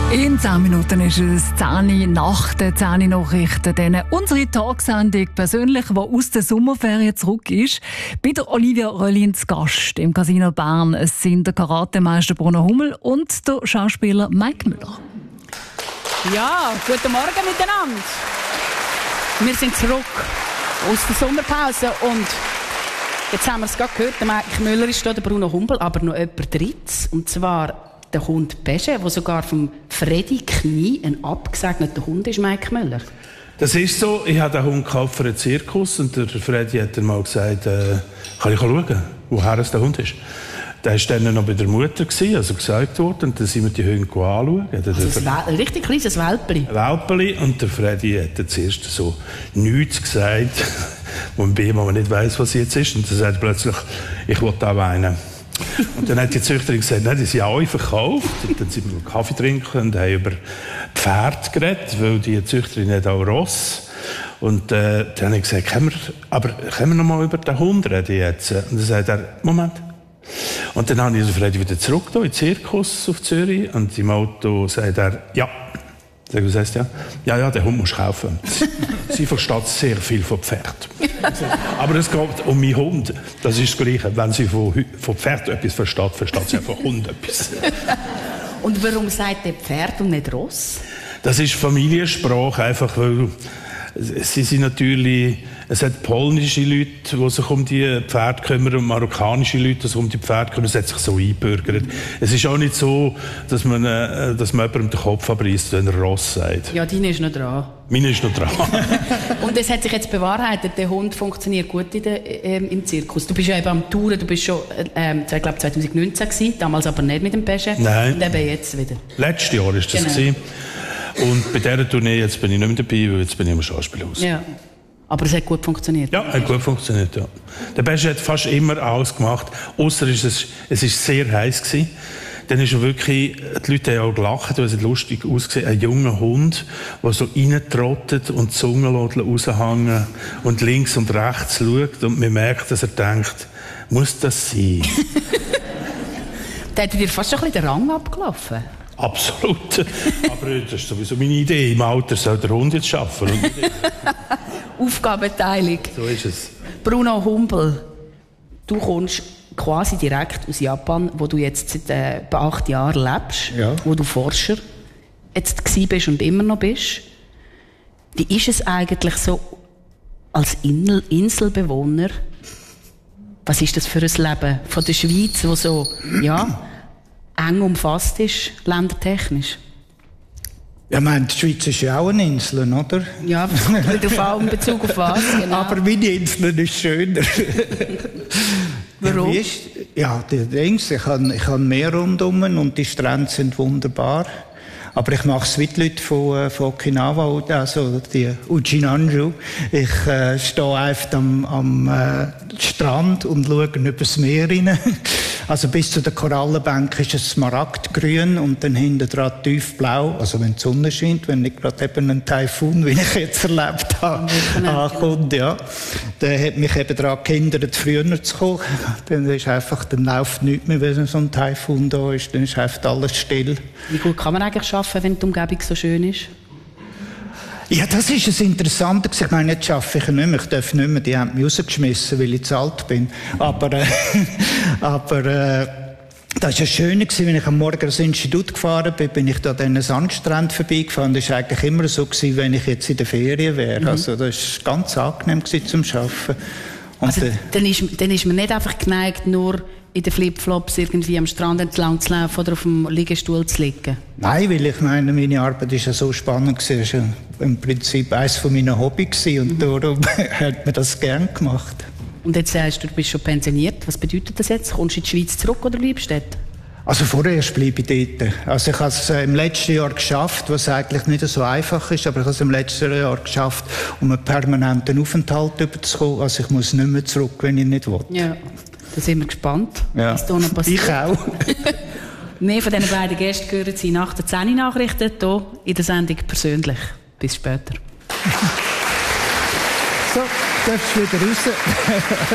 In 10 Minuten ist es 10 nach den 10 Nachrichten. Dann unsere Tagsendung persönlich, die aus der Sommerferien zurück ist. Bei der Olivia Röllin zu Gast im Casino Bern. Es sind der Karatemeister Bruno Hummel und der Schauspieler Mike Müller. Ja, guten Morgen miteinander. Wir sind zurück aus der Sommerpause und jetzt haben wir es gerade gehört, der Mike Müller ist da, der Bruno Hummel, aber noch jemand drittes, und zwar der Hund Pesche, der sogar vom Freddy Knie ein abgesegneter Hund ist, Mike Müller. Das ist so. Ich habe den Hund gekauft für einen Zirkus und der Freddy hat dann mal gesagt, kann ich schauen, woher es der Hund ist. Der war dann noch bei der Mutter, also gesagt worden, und dann sind wir die Hunde anschauen. Also ein richtig kleines Welpeli. Ein Welpeli, und der Freddy hat dann zuerst so nichts gesagt, wo man nicht weiss, was jetzt ist. Und dann sagt er plötzlich, ich will auch weinen. Und dann hat die Züchterin gesagt, nein, die sind alle verkauft. Und dann sind wir Kaffee trinken und haben über Pferde geredet, weil die Züchterin hat auch Ross. Und dann habe ich gesagt, können wir noch mal über den Hund reden jetzt? Und dann sagt er, Moment. Und dann habe ich den Freddy wieder zurück in den Zirkus auf Zürich, und im Auto sagt er, ja. Sag, was heisst ja? Ja, den Hund musst du kaufen. Sie versteht sehr viel von Pferd. Aber es geht um meinen Hund. Das ist das Gleiche. Wenn sie von Pferd etwas versteht, versteht sie auch von Hund etwas. Und warum sagt der Pferd und nicht Ross? Das ist Familiensprache, einfach weil sie sind natürlich, es hat polnische Leute, die sich um die Pferde kümmern, und marokkanische Leute, die sich um die Pferde kümmern. Es hat sich so eingebürgert. Es ist auch nicht so, dass man jemandem den Kopf abreißt, wenn er Ross sagt. Ja, deine ist noch dran. Meine ist noch dran. Und es hat sich jetzt bewahrheitet, der Hund funktioniert gut im Zirkus. Du bist ja eben am Touren, du bist schon, ich glaube 2019 gewesen, damals aber nicht mit dem Pesche. Nein. Und eben jetzt wieder. Letztes Jahr war das. Genau. Und bei dieser Tournee jetzt bin ich nicht mehr dabei, weil jetzt bin ich im Schauspielhaus. Ja. Aber es hat gut funktioniert. Ja, hat gut funktioniert, ja. Der Pesche hat fast immer alles gemacht, ausser es war sehr heiß gewesen. Dann ist er wirklich, die Leute haben auch gelacht, weil es lustig ausgesehen, ein junger Hund, der so reintrottet und die Zunge raushängen und links und rechts schaut, und man merkt, dass er denkt, muss das sein? Da hat dir fast schon ein bisschen den Rang abgelaufen. Absolut. Aber das ist sowieso meine Idee. Im Alter soll der Hund jetzt arbeiten. Aufgabenteilung. So ist es. Bruno Hummel, du kommst quasi direkt aus Japan, wo du jetzt seit 8 Jahren lebst, ja. Wo du Forscher jetzt bist und immer noch bist. Wie ist es eigentlich so als Inselbewohner? Was ist das für ein Leben von der Schweiz, wo so, ja, eng umfasst ist, ländertechnisch? Ja, ich meine, die Schweiz ist ja auch eine Insel, oder? Ja, in Bezug auf was, genau. Aber meine Insel ist schöner. Warum? Ja, ich habe Meer rundum und die Strände sind wunderbar. Aber ich mache es wie die Leute von Okinawa, also die Ujinanju. Ich stehe einfach am Strand und schaue über das Meer rein. Also bis zu der Korallenbank ist es smaragdgrün und dann hinten dran tiefblau. Also wenn die Sonne scheint, wenn nicht gerade eben ein Taifun, wie ich jetzt erlebt habe, ankommt, ja. Der hat mich eben daran gehindert, früher zu kommen. Dann läuft nichts mehr, wenn so ein Taifun da ist. Dann ist einfach alles still. Wie gut kann man eigentlich arbeiten, wenn die Umgebung so schön ist? Ja, das ist das Interessante. Ich meine, jetzt arbeite ich nicht mehr. Ich darf nicht mehr. Die haben mich rausgeschmissen, weil ich zu alt bin. Aber das war ja schön, wenn ich am Morgen ins Institut gefahren bin, bin ich da an diesen Sandstrand vorbeigefahren. Das war eigentlich immer so, wenn ich jetzt in der Ferien wäre. Mhm. Also das war ganz angenehm zum Arbeiten. Und also, dann ist man nicht einfach geneigt, nur in den Flipflops irgendwie am Strand entlang zu laufen oder auf dem Liegestuhl zu liegen? Nein, weil ich meine, meine Arbeit ist ja so spannend gewesen. Es war ja im Prinzip eines meiner Hobbys und darum hat man das gern gemacht. Und jetzt sagst du, du bist schon pensioniert. Was bedeutet das jetzt? Kommst du in die Schweiz zurück oder bleibst du dort? Also vorerst bleibe ich dort. Also ich habe es im letzten Jahr geschafft, was eigentlich nicht so einfach ist, aber ich habe es im letzten Jahr geschafft, um einen permanenten Aufenthalt überzukommen. Also ich muss nicht mehr zurück, wenn ich nicht will. Ja, da sind wir gespannt, ja. Was da noch passiert. Ich auch. Mehr von diesen beiden Gästen hören Sie nach den 10 Nachrichten hier in der Sendung persönlich. Bis später. So, darfst du wieder raus.